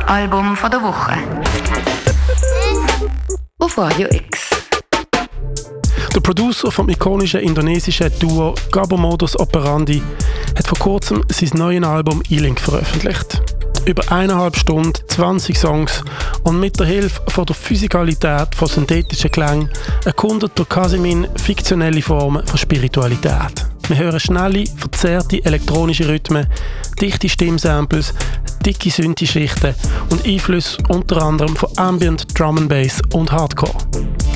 Album von der Woche. Auf Radio X. Der Producer vom ikonischen indonesischen Duo Gabor Modus Operandi hat vor kurzem sein neues Album E-Link veröffentlicht. Über 1,5 Stunden, 20 Songs und mit der Hilfe von der Physikalität von synthetischen Klängen erkundet der Kasemin fiktionelle Formen von Spiritualität. Wir hören schnelle, verzerrte elektronische Rhythmen, dichte Stimmsamples, dicke Synthi-Schichten und Einflüsse unter anderem von Ambient, Drum and Bass und Hardcore.